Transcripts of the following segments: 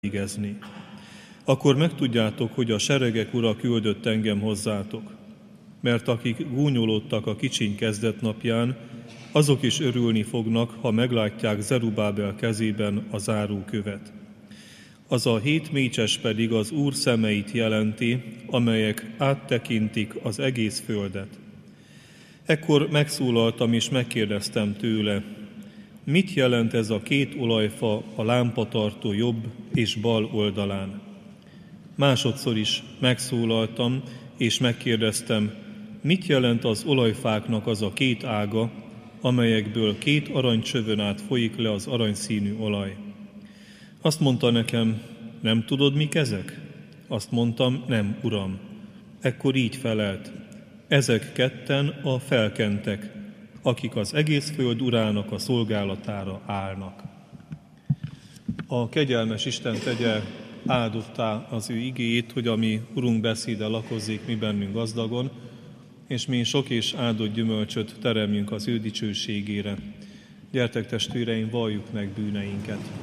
végezni. Akkor megtudjátok, hogy a seregek ura küldött engem hozzátok. Mert akik gúnyolódtak a kicsiny kezdetnapján, azok is örülni fognak, ha meglátják Zerubábel kezében a zárókövet. Az a 7 mécses pedig az Úr szemeit jelenti, amelyek áttekintik az egész földet. Ekkor megszólaltam és megkérdeztem tőle, mit jelent ez a 2 olajfa a lámpatartó jobb és bal oldalán? Másodszor is megszólaltam és megkérdeztem, mit jelent az olajfáknak az a 2 ága, amelyekből 2 aranycsövön át folyik le az aranyszínű olaj? Azt mondta nekem, nem tudod, mik ezek? Azt mondtam, nem, Uram. Ekkor így felelt, ezek 2 a felkentek, akik az egész föld urának a szolgálatára állnak. A kegyelmes Isten tegye áldottá az ő igéjét, hogy a mi Urunk beszéde lakozzék mi bennünk gazdagon, és mi sok és áldott gyümölcsöt teremjünk az ő dicsőségére. Gyertek, testvéreim, valljuk meg bűneinket.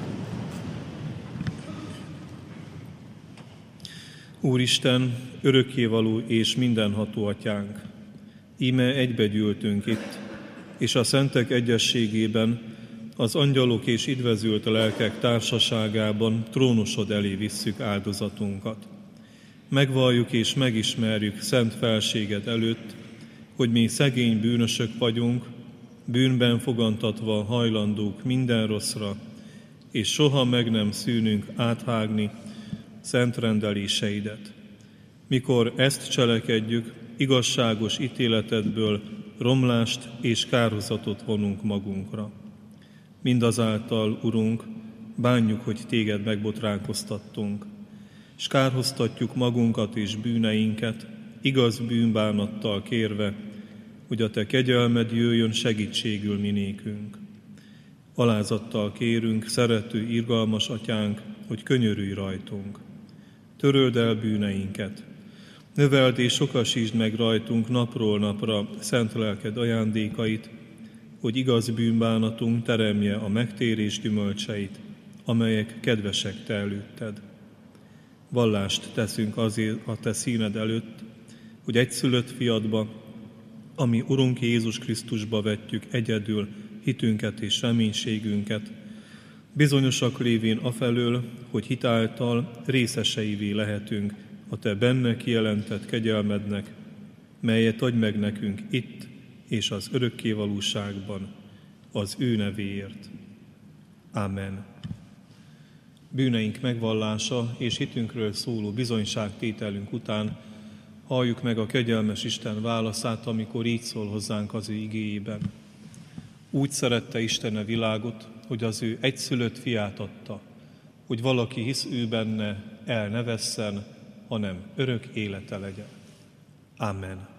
Úristen, örökkévaló és mindenható atyánk, íme egybegyűltünk itt, és a szentek egyességében, az angyalok és üdvözült lelkek társaságában trónusod elé visszük áldozatunkat. Megvalljuk és megismerjük szent felséged előtt, hogy mi szegény bűnösök vagyunk, bűnben fogantatva hajlandók minden rosszra, és soha meg nem szűnünk áthágni szent rendeléseidet. Mikor ezt cselekedjük, igazságos ítéletedből romlást és kárhozatot vonunk magunkra. Mindazáltal, Urunk, bánjuk, hogy téged megbotránkoztattunk, s kárhoztatjuk magunkat és bűneinket, igaz bűnbánattal kérve, hogy a te kegyelmed jöjjön segítségül minékünk. Alázattal kérünk, szerető, irgalmas atyánk, hogy könyörülj rajtunk. Töröld el bűneinket, növeld és sokasítsd meg rajtunk napról napra szent lelked ajándékait, hogy igaz bűnbánatunk teremje a megtérés gyümölcseit, amelyek kedvesek te előtted. Vallást teszünk azért a te színed előtt, hogy egyszülött fiadba, ami Urunk Jézus Krisztusba vetjük egyedül hitünket és reménységünket, bizonyosak lévén afelől, hogy hitáltal részeseivé lehetünk a te benne kijelentett kegyelmednek, melyet adj meg nekünk itt és az örökkévalóságban, az ő nevéért. Amen. Bűneink megvallása és hitünkről szóló bizonyságtételünk után halljuk meg a kegyelmes Isten válaszát, amikor így szól hozzánk az ő igéjében. Úgy szerette Isten a világot, hogy az ő egyszülött fiát adta, hogy valaki hisz ő benne, el ne vesszen, hanem örök élete legyen. Amen.